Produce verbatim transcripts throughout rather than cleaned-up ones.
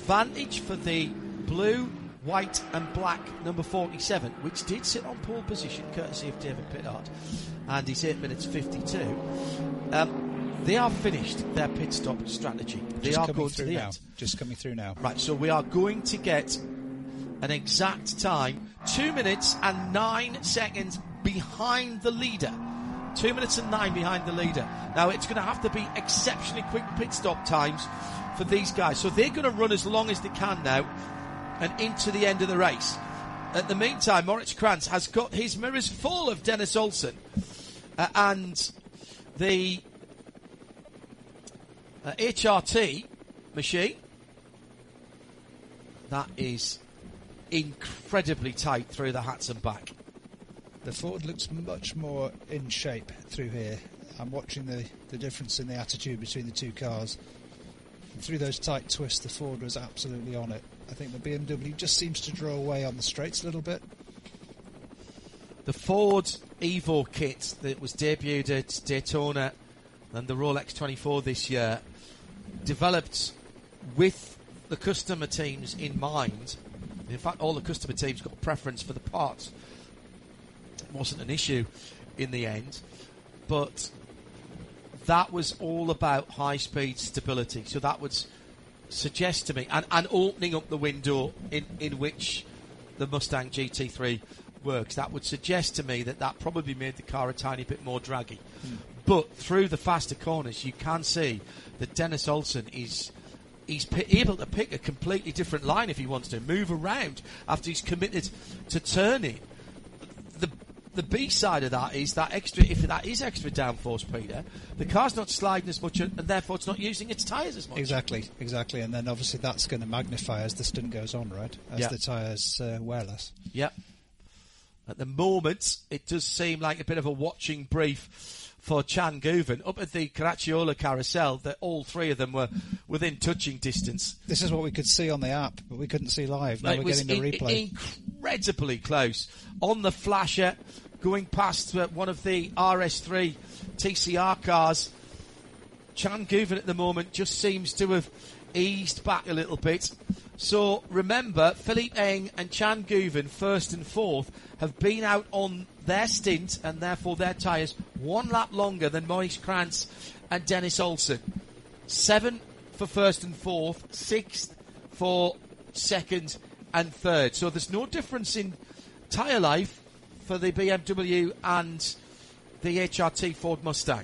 advantage for the blue, white and black number forty-seven, which did sit on pole position, courtesy of David Pittard, and he's eight minutes fifty-two. Um, they are finished their pit stop strategy. They Just are coming going through to the now. end. Just coming through now. Right, so we are going to get an exact time, two minutes and nine seconds behind the leader. Two minutes and nine behind the leader. Now, it's going to have to be exceptionally quick pit stop times for these guys. So they're going to run as long as they can now and into the end of the race. At the meantime, Moritz Krantz has got his mirrors full of Dennis Olsen. Uh, and the uh, H R T machine, that is incredibly tight through the hats and back. The Ford looks much more in shape through here. I'm watching the, the difference in the attitude between the two cars. And through those tight twists, the Ford was absolutely on it. I think the B M W just seems to draw away on the straights a little bit. The Ford Evo kit that was debuted at Daytona and the Rolex twenty-four this year, developed with the customer teams in mind. In fact, all the customer teams got a preference for the parts. It wasn't an issue in the end, but that was all about high-speed stability. So that would suggest to me, and, and opening up the window in, in which the Mustang G T three works, that would suggest to me that that probably made the car a tiny bit more draggy. Mm. But through the faster corners, you can see that Dennis Olsen is he's p- able to pick a completely different line if he wants to, move around after he's committed to turning. The the B side of that is that extra, if that is extra downforce, Peter, the car's not sliding as much and therefore it's not using its tyres as much. Exactly, exactly. And then obviously that's going to magnify as the stint goes on, right? As yep. the tyres uh, wear less. Yep. At the moment, it does seem like a bit of a watching brief for Chan Guven. Up at the Caracciolo carousel, that all three of them were within touching distance. This is what we could see on the app, but we couldn't see live. Now it we're was getting the in, replay. Incredibly close. On the flasher, going past uh, one of the R S three T C R cars, Chan Guven at the moment just seems to have eased back a little bit. So remember, Philippe Eng and Chan Guven, first and fourth, have been out on their stint and therefore their tyres one lap longer than Maurice Krantz and Dennis Olsen. Seven for first and fourth, sixth for second and third. So there's no difference in tyre life for the B M W and the H R T Ford Mustang.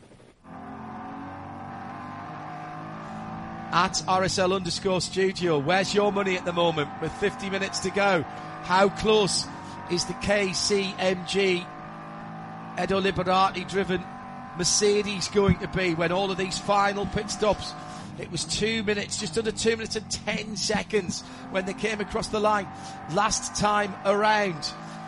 At R S L underscore studio, where's your money at the moment with fifty minutes to go? How close is the K C M G Edo Liberati driven Mercedes going to be when all of these final pit stops? It was two minutes, just under two minutes and ten seconds when they came across the line last time around.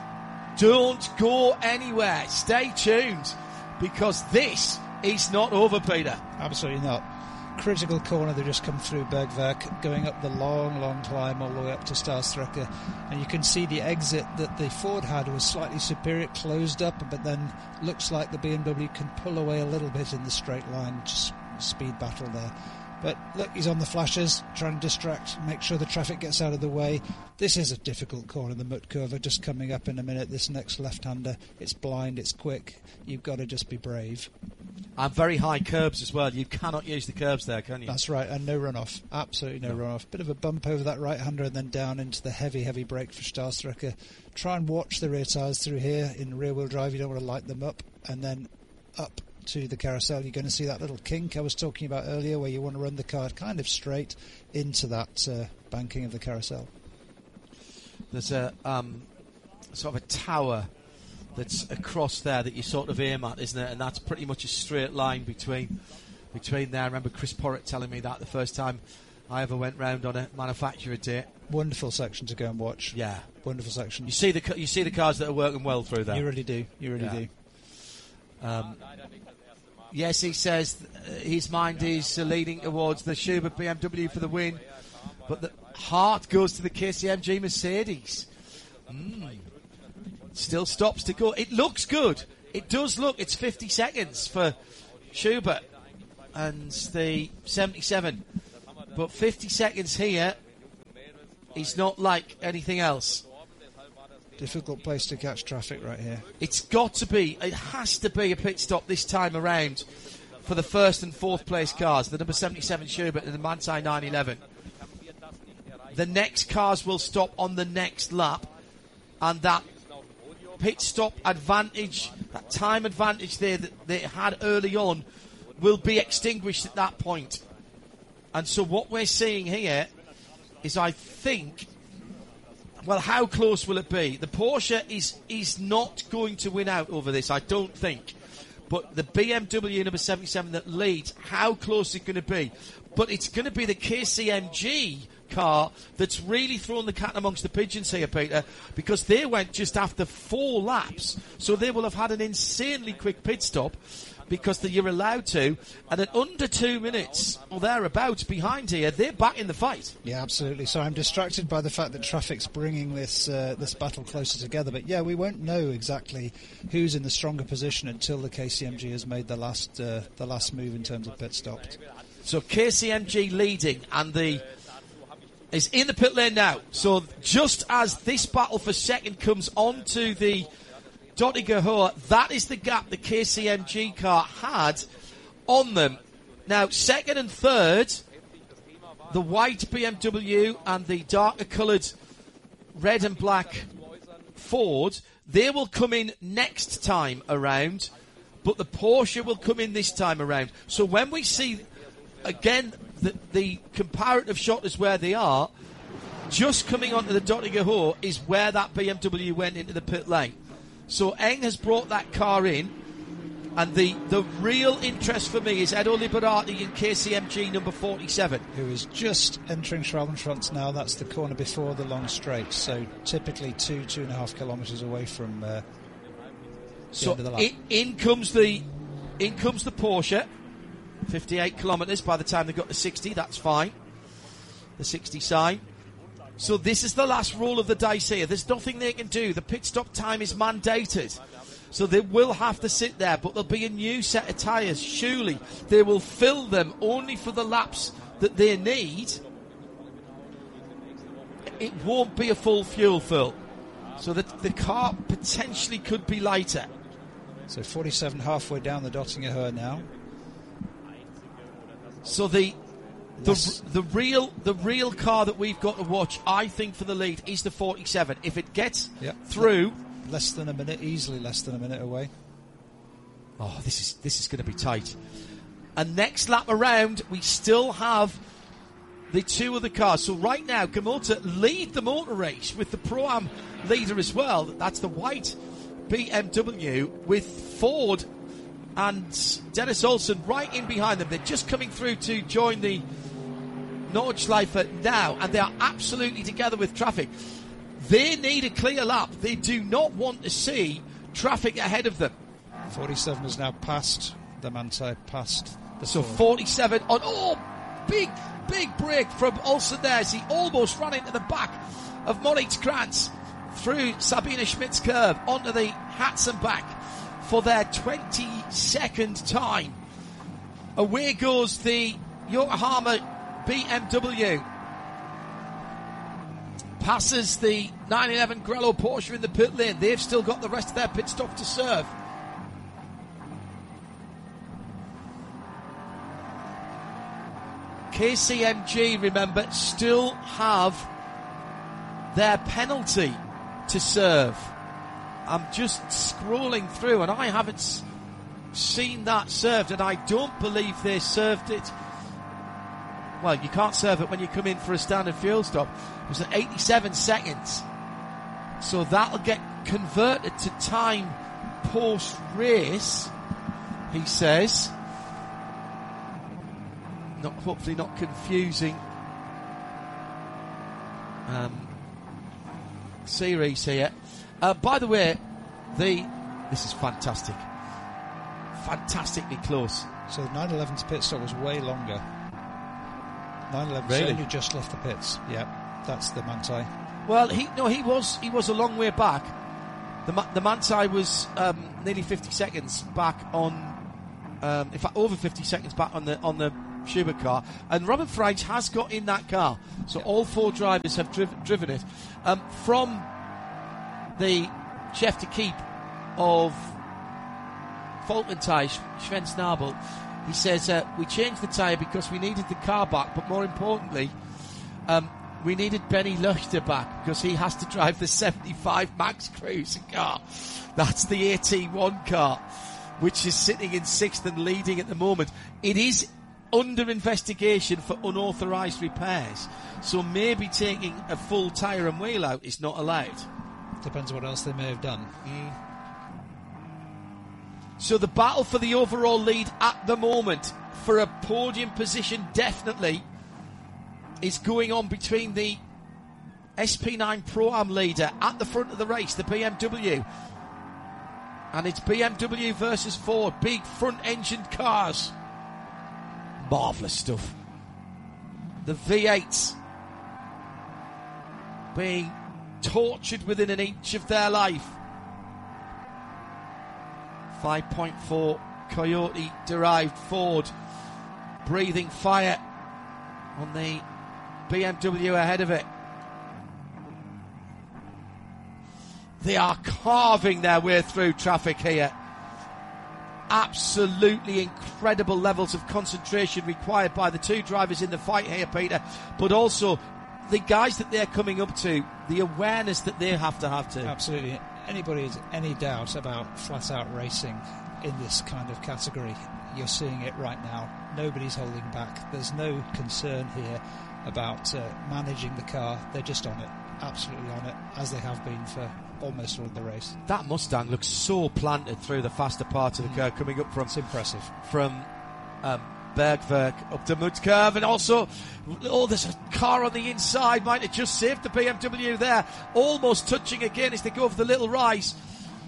Don't go anywhere. Stay tuned, because this is not over, Peter. Absolutely not. Critical corner, they just come through Bergwerk, going up the long, long climb all the way up to Starstrecker, and you can see the exit that the Ford had was slightly superior, closed up, but then looks like the B M W can pull away a little bit in the straight line. Just speed battle there. But look, he's on the flashes, trying to distract, make sure the traffic gets out of the way. This is a difficult corner, the Mutkova, just coming up in a minute. This next left-hander, it's blind, it's quick. You've got to just be brave. And very high curbs as well. You cannot use the curbs there, can you? That's right, and no runoff. Absolutely no, no. runoff. Bit of a bump over that right-hander and then down into the heavy, heavy brake for Starstrecker. Try and watch the rear tyres through here. In rear-wheel drive, you don't want to light them up. And then up to the carousel, you're going to see that little kink I was talking about earlier, where you want to run the car kind of straight into that uh, banking of the carousel. There's a um, sort of a tower that's across there that you sort of aim at, isn't it? And that's pretty much a straight line between between there. I remember Chris Porritt telling me that the first time I ever went round on a manufacturer day. Wonderful section to go and watch. Yeah, wonderful section. You see the you see the cars that are working well through there. You really do. You really yeah. do. Um, yes, he says uh, his mind is uh, leading towards the Schubert B M W for the win, but the heart goes to the K C M G Mercedes. Mm. Still stops to go. It looks good. It does look. It's fifty seconds for Schubert and the seventy-seven. But fifty seconds here is not like anything else. Difficult place to catch traffic right here. It's got to be, it has to be a pit stop this time around for the first and fourth place cars, the number seventy-seven Schubert and the Manthey nine eleven. The next cars will stop on the next lap, and that pit stop advantage, that time advantage there that they had early on, will be extinguished at that point. And so what we're seeing here is, I think, well, how close will it be? The Porsche is is not going to win out over this, I don't think. But the B M W number seventy-seven that leads, how close is it going to be? But it's going to be the K C M G car that's really thrown the cat amongst the pigeons here, Peter, because they went just after four laps. So they will have had an insanely quick pit stop, because the, you're allowed to, and at under two minutes or thereabouts behind here, they're back in the fight. Yeah, absolutely. So I'm distracted by the fact that traffic's bringing this uh, this battle closer together. But yeah, we won't know exactly who's in the stronger position until the K C M G has made the last uh, the last move in terms of pit stops. So K C M G leading, and the is in the pit lane now. So just as this battle for second comes onto the Döttinger, that is the gap the K C M G car had on them. Now, second and third, the white B M W and the darker coloured red and black Ford, they will come in next time around, but the Porsche will come in this time around. So when we see, again, the, the comparative shot is where they are, just coming onto the Döttinger is where that B M W went into the pit lane. So Eng has brought that car in, and the, the real interest for me is Edo Liberati in K C M G number forty-seven. Who is just entering Schrabenschwanz now. That's the corner before the long straight, so typically two, two and a half kilometres away from uh, the so end of the lap. In, in comes the in comes the Porsche, fifty-eight kilometres by the time they got to sixty, that's fine. The sixty sign. So this is the last roll of the dice here. There's nothing they can do. The pit stop time is mandated. So they will have to sit there, but there'll be a new set of tyres. Surely they will fill them only for the laps that they need. It won't be a full fuel fill. So that the car potentially could be lighter. So forty-seven halfway down the Döttinger now. So the... The, the real the real car that we've got to watch, I think, for the lead is the forty-seven. If it gets yep. through, less than a minute, easily less than a minute away. Oh, this is this is going to be tight. And next lap around, we still have the two other cars. So right now, Gemota lead the motor race with the Pro-Am leader as well. That's the white B M W with Ford and Dennis Olsen right in behind them. They're just coming through to join the Nordschleife now, and they are absolutely together with traffic. They need a clear lap. They do not want to see traffic ahead of them. forty-seven is now past the Manthey, past the So Ford. forty-seven on, oh, big, big break from Olsen there as he almost ran into the back of Moritz Krantz through Sabine Schmidt's curve onto the Hatsan back for their twenty-second time. Away goes the Yokohama B M W. Passes the nine eleven Grello Porsche in the pit lane. They've still got the rest of their pit stop to serve. K C M G, remember, still have their penalty to serve. I'm just scrolling through and I haven't s- seen that served, and I don't believe they served it. Well, you can't serve it when you come in for a standard fuel stop. It was at eighty-seven seconds. So that'll get converted to time post-race, he says. Not, hopefully not confusing um, series here. Uh, by the way, the this is fantastic. Fantastically close. So nine eleven's pit stop was way longer. nine eleven's Really? only just left the pits. Yeah, that's the Manthey. Well, he no, he was he was a long way back. The Ma- the Manthey was um, nearly fifty seconds back on, um, in fact, over fifty seconds back on the on the Schubert car, and Robin French has got in that car. So all four drivers have driv- driven it. Um, from the chef de keep of Falkland Tyre, Sven Snabel, he says, uh, we changed the tyre because we needed the car back, but more importantly, um, we needed Benny Luchter back because he has to drive the seventy-five Max Cruiser car. That's the A T one car, which is sitting in sixth and leading at the moment. It is under investigation for unauthorised repairs, so maybe taking a full tyre and wheel out is not allowed. Depends what else they may have done. Mm. So the battle for the overall lead at the moment, for a podium position definitely, is going on between the S P nine Pro-Am leader at the front of the race, the B M W. And it's B M W versus Ford, big front-engined cars. Marvellous stuff. The V eights being tortured within an inch of their life. five point four Coyote-derived Ford breathing fire on the B M W ahead of it. They are carving their way through traffic here. Absolutely incredible levels of concentration required by the two drivers in the fight here, Peter, but also the guys that they're coming up to, the awareness that they have to have to. Absolutely. Anybody has any doubt about flat-out racing in this kind of category, you're seeing it right now. Nobody's holding back. There's no concern here about uh, managing the car. They're just on it, absolutely on it, as they have been for almost all of the race. That Mustang looks so planted through the faster part of the curve, coming up from it's impressive from um, Bergwerk up to mud curve, and also oh, there's a car on the inside, might have just saved the B M W there, almost touching again as they go over the little rise.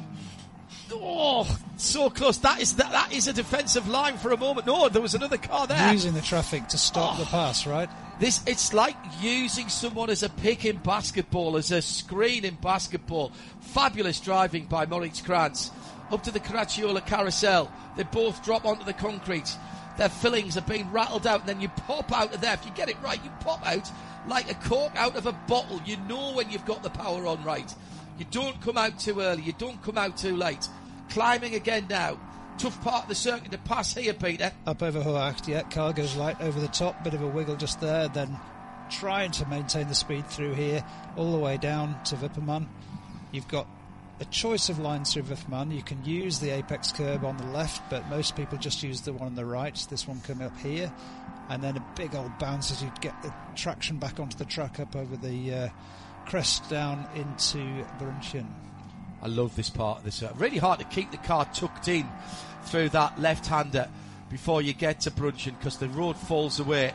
Oh, so close. That is that, that is a defensive line for a moment. No, there was another car there. Using the traffic to stop oh, the pass, right? This it's like using someone as a pick in basketball, as a screen in basketball. Fabulous driving by Moritz Krantz. Up to the Caracciola carousel. They both drop onto the concrete. Their fillings are being rattled out, and then you pop out of there. If you get it right, you pop out like a cork out of a bottle. You know when you've got the power on right. You don't come out too early. You don't come out too late. Climbing again now. Tough part of the circuit to pass here, Peter. Up over Hoacht, yeah. Car goes light over the top. Bit of a wiggle just there. Then trying to maintain the speed through here. All the way down to Wippermann. You've got a choice of lines through Wippermann. You can use the apex curb on the left, but most people just use the one on the right. This one coming up here. And then a big old bounce as you get the traction back onto the track up over the uh, crest down into Brunchen. I love this part of this. Uh, really hard to keep the car tucked in through that left-hander before you get to Brunchen because the road falls away.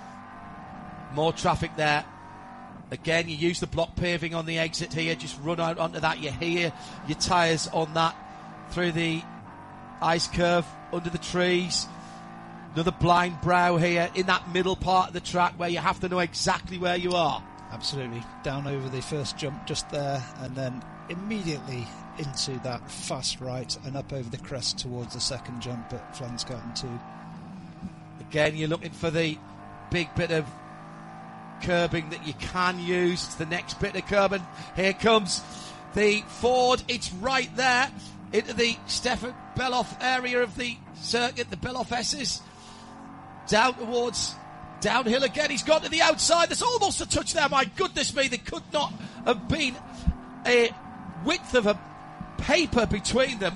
More traffic there. Again, you use the block paving on the exit here. Just run out onto that. You hear your tyres on that through the ice curve under the trees. Another blind brow here in that middle part of the track where you have to know exactly where you are. Absolutely. Down over the first jump just there, and then immediately into that fast right and up over the crest towards the second jump at Flansgarten two. Again, you're looking for the big bit of curbing that you can use. It's the next bit of curbing. Here comes the Ford. It's right there into the Stefan Beloff area of the circuit, the Beloff S's. Down towards downhill again. He's gone to the outside. There's almost a touch there. My goodness me, there could not have been a width of a paper between them.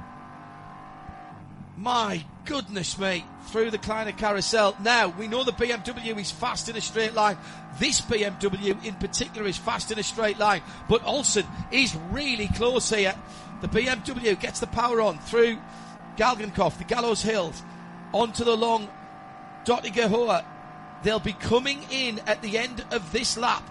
My goodness me, through the Kleiner carousel. Now, we know the B M W is fast in a straight line. This B M W in particular is fast in a straight line. But Olsen is really close here. The B M W gets the power on through Galgenkopf, the Gallows Hills, onto the long Dottinger Hohe. They'll be coming in at the end of this lap.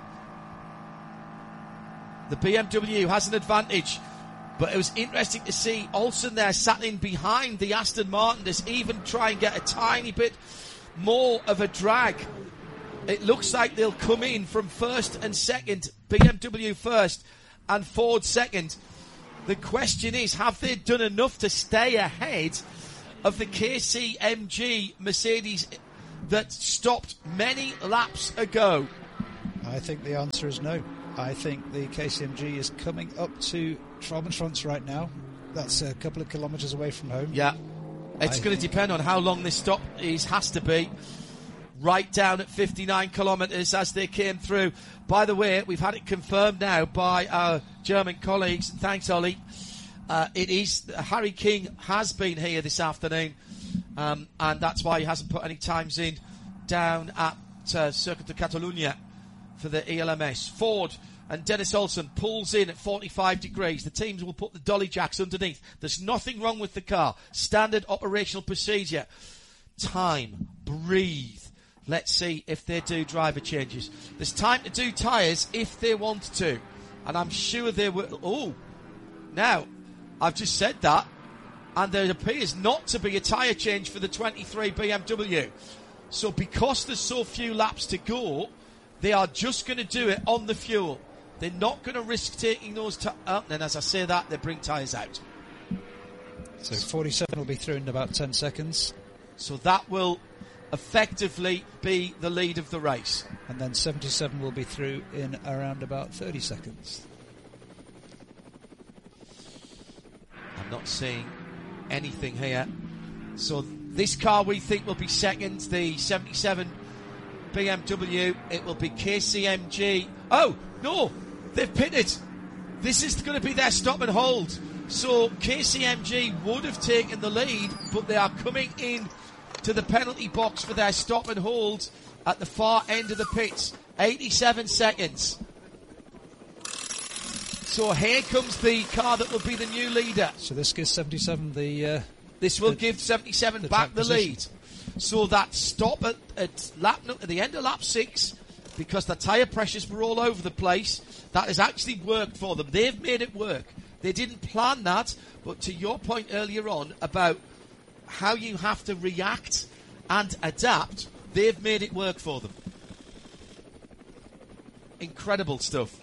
The B M W has an advantage. But it was interesting to see Olsen there sat in behind the Aston Martin to even try and get a tiny bit more of a drag. It looks like they'll come in from first and second, B M W first and Ford second. The question is, have they done enough to stay ahead of the K C M G Mercedes that stopped many laps ago? I think the answer is no. I think the K C M G is coming up to Traubenschwanz right now. That's a couple of kilometres away from home. Yeah. It's going to depend on how long this stop is, has to be. Right down at fifty-nine kilometres as they came through. By the way, we've had it confirmed now by our German colleagues. Thanks, Ollie. Uh, it is, Harry King has been here this afternoon, um, and that's why he hasn't put any times in down at uh, Circuit de Catalunya for the E L M S. Ford and Dennis Olsen pulls in at forty-five degrees. The teams will put the dolly jacks underneath. There's nothing wrong with the car. Standard operational procedure. Time. Breathe. Let's see if they do driver changes. There's time to do tyres if they want to. And I'm sure they will. Oh, now, I've just said that. And there appears not to be a tyre change for the twenty-three B M W. So because there's so few laps to go, they are just going to do it on the fuel. They're not going to risk taking those tyres. Oh, and as I say that, they bring tyres out. So forty-seven will be through in about ten seconds. So that will effectively be the lead of the race. And then seventy-seven will be through in around about thirty seconds. I'm not seeing anything here. So this car we think will be second, the seventy-seven B M W. It will be K C M G. Oh, no, they've pitted. This is going to be their stop and hold. So K C M G would have taken the lead, but they are coming in to the penalty box for their stop and hold at the far end of the pits. eighty-seven seconds. So here comes the car that will be the new leader. So this gives seventy-seven the... Uh, this will the, give seventy-seven the back the position. lead. So that stop at, at, lap, at the end of lap six, because the tyre pressures were all over the place, that has actually worked for them. They've made it work. They didn't plan that, but to your point earlier on about how you have to react and adapt, they've made it work for them. Incredible stuff.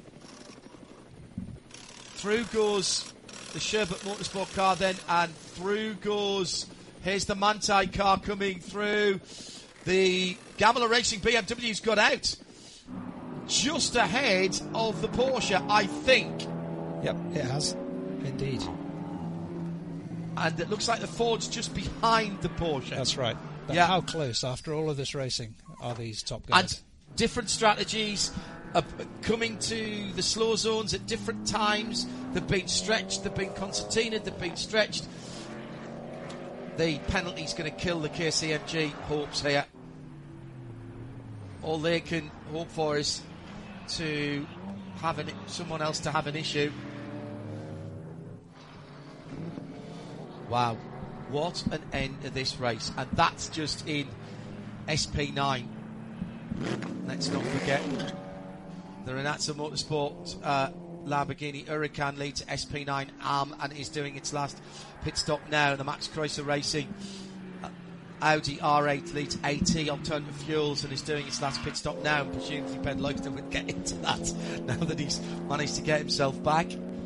Through goes the Sherbert Motorsport car then, and through goes, here's the Manthey car coming through. The Gamela Racing B M W's got out just ahead of the Porsche, I think. Yep, it has, indeed. And it looks like the Ford's just behind the Porsche. That's right. But yeah. How close, after all of this racing, are these top guys? And different strategies are coming to the slow zones at different times. They've been stretched, they've been concertinaed, they've been stretched. The penalty's going to kill the K C M G hopes here. All they can hope for is to have an, someone else to have an issue. Wow, what an end to this race. And that's just in S P nine. Let's not forget the Renazzo Motorsport uh, Lamborghini Huracan leads S P nine A M and is doing its last pit stop now. The Max Kreuzer Racing uh, Audi R eight leads AT Alternative Fuels and is doing its last pit stop now, and presumably Ben Loixton would get into that now that he's managed to get himself back.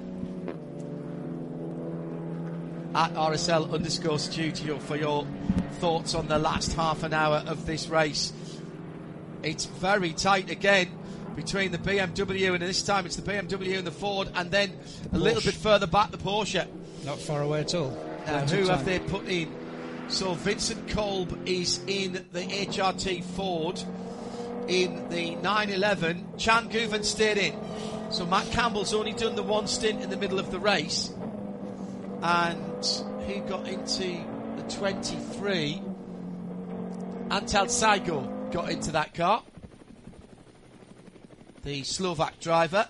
At R S L underscore studio for your thoughts on the last half an hour of this race. It's very tight again between the B M W, and this time it's the B M W and the Ford, and then a little bit further back the Porsche. Not far away at all. Now, who have they put in? So Vincent Kolb is in the H R T Ford in the nine eleven. Chan Guven stayed in. So Matt Campbell's only done the one stint in the middle of the race. And who got into the twenty-three? Antal Saigo got into that car. The Slovak driver.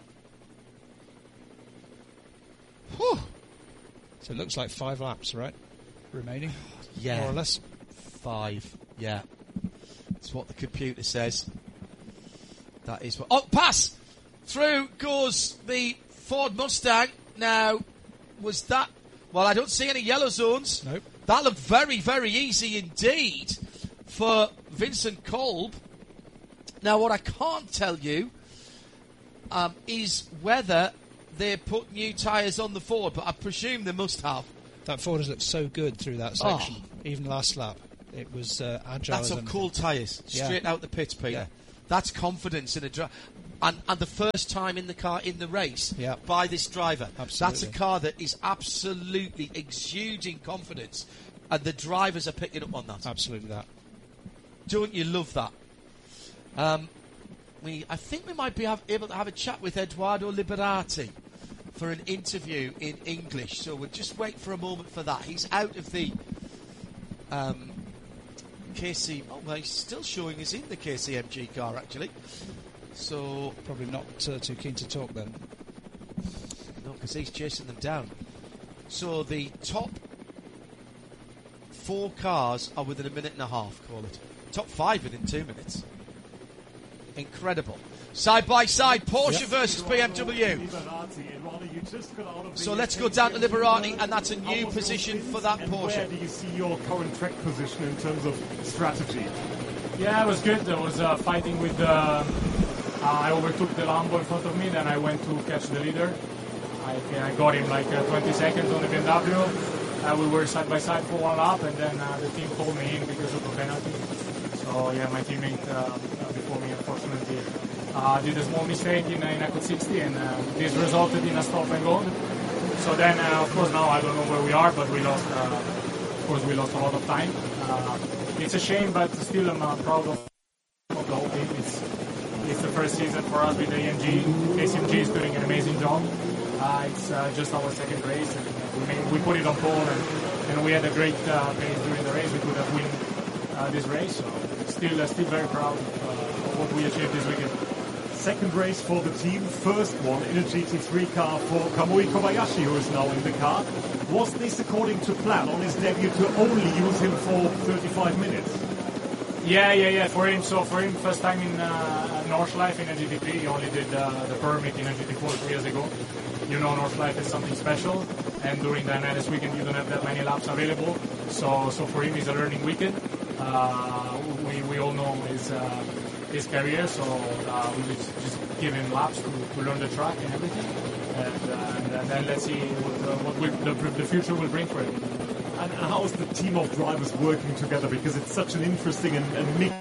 Whew. So it looks like five laps, right? Remaining? Yeah. More or less. Five. Yeah. That's what the computer says. That is what... Oh, pass! Through goes the Ford Mustang. Now, was that... Well, I don't see any yellow zones. Nope. That looked very, very easy indeed for Vincent Kolb. Now, what I can't tell you um, is whether they put new tyres on the Ford, but I presume they must have. That Ford has looked so good through that section, Oh. even last lap. It was uh, agile. That's on cool tyres, straight yeah. out the pits, Peter. Yeah. That's confidence in a driver. And, and the first time in the car in the race yeah. by this driver. Absolutely. That's a car that is absolutely exuding confidence. And the drivers are picking up on that. Absolutely that. Don't you love that? Um, we, I think we might be have, able to have a chat with Edoardo Liberati for an interview in English. So we'll just wait for a moment for that. He's out of the um, K C... Oh, well, he's still showing us in the K C M G car, actually. So probably not uh, too keen to talk then. No, because he's chasing them down. So the top four cars are within a minute and a half, call it. Top five within two minutes. Incredible. Side by side, Porsche yep. versus B M W. So let's go down to Liberati, and that's a new position for that Porsche. Where do you see your current track position in terms of strategy? Yeah, it was good. I was uh, fighting with... Uh, I overtook the Lambo in front of me, then I went to catch the leader. I, I got him like uh, twenty seconds on the B M W. Uh, we were side by side for one lap, and then uh, the team called me in because of a penalty. So yeah, my teammate uh, before me, unfortunately, uh, did a small mistake in, in Eco sixty, and uh, this resulted in a stop and go. So then, uh, of course, now I don't know where we are, but we lost. Uh, of course, we lost a lot of time. Uh, it's a shame, but still, I'm uh, proud of, of the whole team. It's, It's the first season for us with A M G. A C M G is doing an amazing job. Uh, it's uh, just our second race, and we, made, we put it on pole, and, and we had a great uh, pace during the race. We could have won uh, this race, so still, uh, still very proud of, uh, of what we achieved this weekend. Second race for the team, first one in a G T three car for Kamui Kobayashi, who is now in the car. Was this according to plan on his debut to only use him for thirty-five minutes? Yeah, yeah, yeah. For him, so for him, first time in uh, Nordschleife in a G T three. He only did uh, the permit in a G T four two years ago. You know, Nordschleife is something special, and during the N L S weekend, you don't have that many laps available. So, so for him, it's a learning weekend. Uh, we we all know his uh, his career, so uh, we just, just give him laps to, to learn the track and everything, and, uh, and then let's see what, uh, what will, the, the future will bring for him. And how is the team of drivers working together? Because it's such an interesting and, and mixed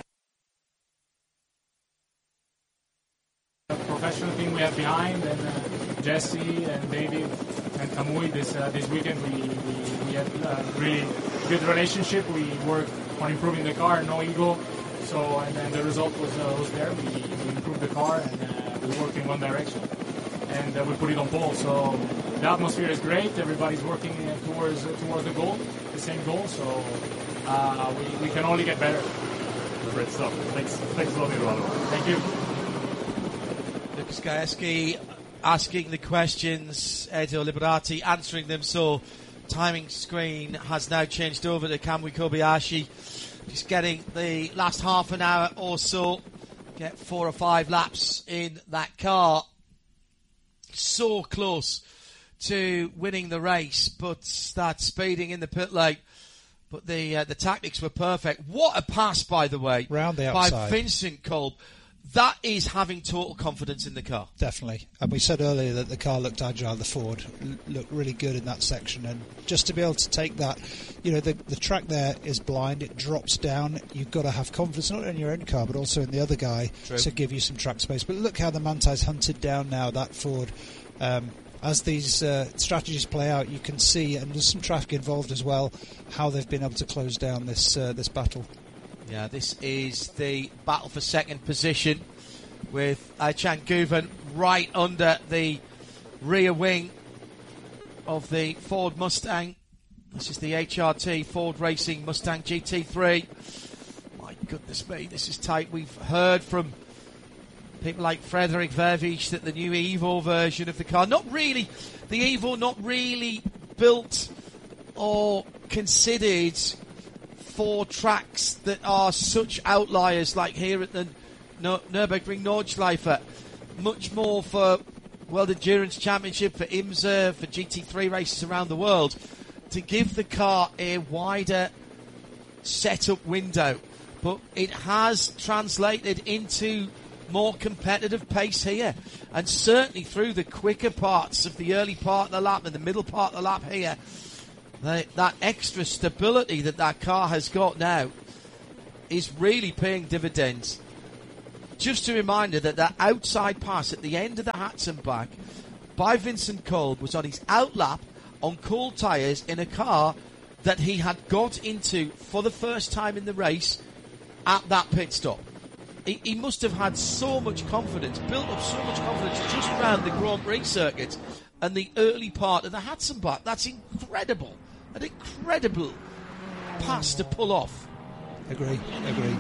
professional team we have behind, and uh, Jesse and David and Kamui. This uh, this weekend we we, we had a really good relationship. We worked on improving the car, no ego. So and then the result was uh, was there. We, we improved the car, and uh, we worked in one direction, and uh, we put it on pole. So the atmosphere is great. Everybody's working uh, towards uh, towards the goal, the same goal. So uh, we, we can only get better. Great stuff. Thanks, thanks a lot, Eduardo. Thank you. Lucas Gajewski asking the questions, Edo Liberati answering them. So timing screen has now changed over to Kamui Kobayashi. Just getting the last half an hour or so, get four or five laps in that car. So close to winning the race, but start speeding in the pit lane. But the uh, the tactics were perfect. What a pass, by the way, round the by outside. Vincent Kolb. That is having total confidence in the car. Definitely. And we said earlier that the car looked agile, the Ford l- looked really good in that section. And just to be able to take that, you know, the, the track there is blind, it drops down. You've got to have confidence, not in your own car, but also in the other guy True. to give you some track space. But look how the Mantai's hunted down now, that Ford. Um, as these uh, strategies play out, you can see, and there's some traffic involved as well, how they've been able to close down this uh, this battle. Yeah, this is the battle for second position with Aychan Guven right under the rear wing of the Ford Mustang. This is the H R T Ford Racing Mustang G T three. My goodness me, this is tight. We've heard from people like Frederick Vervisch that the new Evo version of the car, not really, the Evo not really built or considered for tracks that are such outliers like here at the Nürburgring Nordschleife. Much more for World Endurance Championship, for IMSA, for G T three races around the world, to give the car a wider setup window. But it has translated into more competitive pace here, and certainly through the quicker parts of the early part of the lap and the middle part of the lap here, the, that extra stability that that car has got now is really paying dividends. Just a reminder that that outside pass at the end of the Hatzenbach by Vincent Kolb was on his outlap on cold tyres in a car that he had got into for the first time in the race at that pit stop. He, he must have had so much confidence, built up so much confidence just around the Grand Prix circuit and the early part of the Hatzenbach. That's incredible. An incredible pass to pull off. Agree, agree.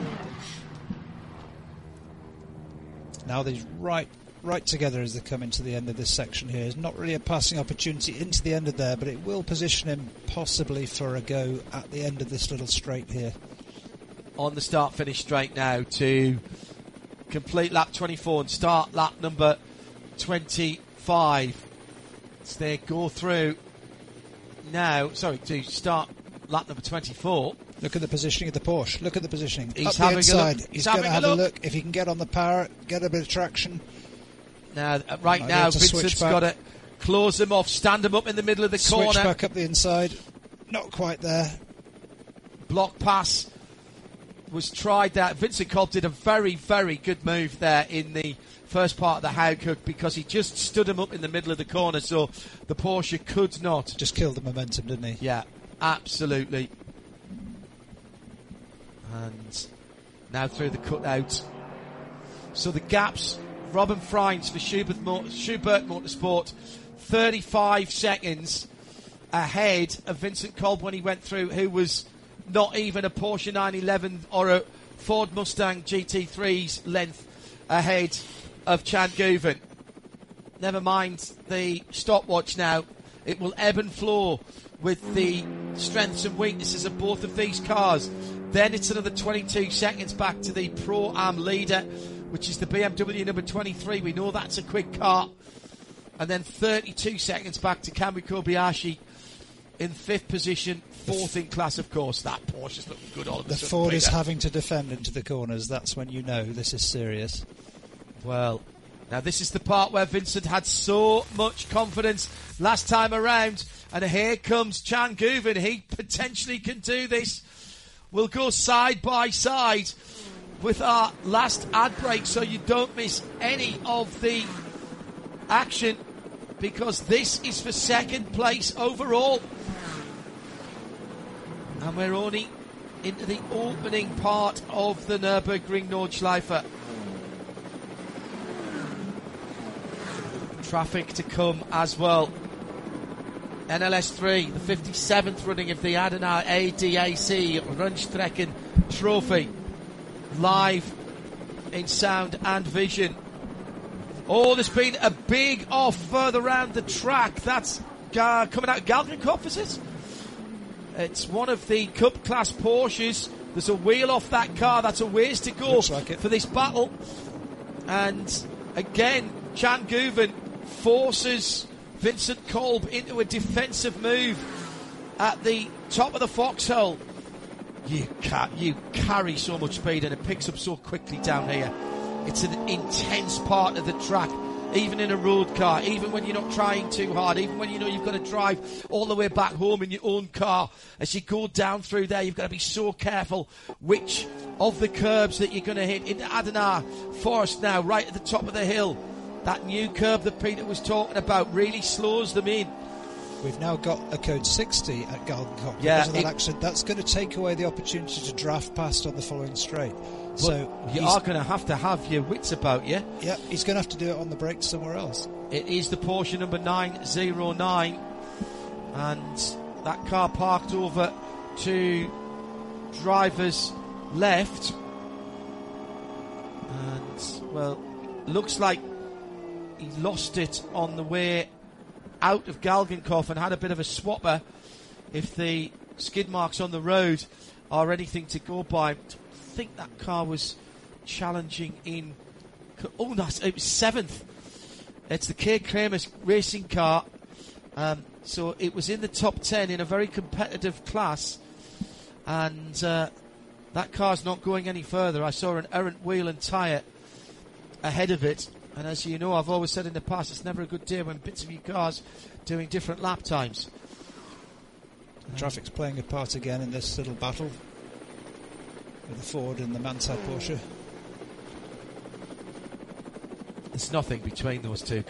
Now these right right together as they come into the end of this section here. It's not really a passing opportunity into the end of there, but it will position him possibly for a go at the end of this little straight here. On the start-finish straight now to complete lap twenty-four and start lap number twenty-five. So they go through now, sorry, to start lap number twenty-four. Look at the positioning of the Porsche. Look at the positioning. He's Up having the inside. a look. He's, He's going to having have a a look. look. If he can get on the power, get a bit of traction. Now, uh, right Might be now, able to switch Vincent's back. got to close him off, stand him up in the middle of the Switch corner. back up the inside. Not quite there. Block pass was tried there. Vincent Kolb did a very, very good move there in the first part of the Haughook because he just stood him up in the middle of the corner so the Porsche could not. Just killed the momentum, didn't he? Yeah, absolutely. And now through the cutout. So the gaps, Robin Freins for Schubert, Mo- Schubert Motorsport, thirty-five seconds ahead of Vincent Kolb when he went through, who was not even a Porsche nine eleven or a Ford Mustang G T three's length ahead of Chan Guven. Never mind the stopwatch now. It will ebb and flow with the strengths and weaknesses of both of these cars. Then it's another twenty-two seconds back to the Pro-Am leader, which is the B M W number twenty-three. We know that's a quick car. And then thirty-two seconds back to Kamui Kobayashi in fifth position, fourth in class, of course. That Porsche's looking good all of a The sudden, Ford is Peter. having to defend into the corners. That's when you know this is serious. Well, now this is the part where Vincent had so much confidence last time around. And here comes Chan Guven. He potentially can do this. We'll go side by side with our last ad break so you don't miss any of the action because this is for second place overall. And we're only into the opening part of the Nürburgring Nordschleife. Traffic to come as well. N L S three, the fifty-seventh running of the Adenauer A D A C Rundstrecken Trophy. Live in sound and vision. Oh, there's been a big off further round the track. That's uh, coming out of Galgenkopf, is it? It's one of the Cup class Porsches. There's a wheel off that car. That's a ways to go like for this battle. And again, Chan Guven forces Vincent Kolb into a defensive move at the top of the foxhole. You ca- you carry so much speed and it picks up so quickly down here. It's an intense part of the track, even in a road car, even when you're not trying too hard, even when you know you've got to drive all the way back home in your own car. As you go down through there, you've got to be so careful which of the curbs that you're going to hit. Into Adenauer Forest now, right at the top of the hill. That new curb that Peter was talking about really slows them in. We've now got a code sixty at Galgenkopf. Yeah, because of that it- accident. That's going to take away the opportunity to draft past on the following straight. So you he's- are going to have to have your wits about you. yeah, he's going to have to do it on the brakes somewhere else. It is the Porsche number nine oh nine, and that car parked over to driver's left. And, well, looks like he lost it on the way out of Galgenkopf and had a bit of a swapper. If the skid marks on the road are anything to go by, I think that car was challenging in. Oh, that's it was seventh. It's the K. Kramer's racing car. Um, so it was in the top ten in a very competitive class. And uh, that car's not going any further. I saw an errant wheel and tyre ahead of it. And as you know, I've always said in the past, it's never a good day when bits of your cars doing different lap times. Traffic's playing a part again in this little battle. with the Ford and the Mansell Porsche. There's nothing between those two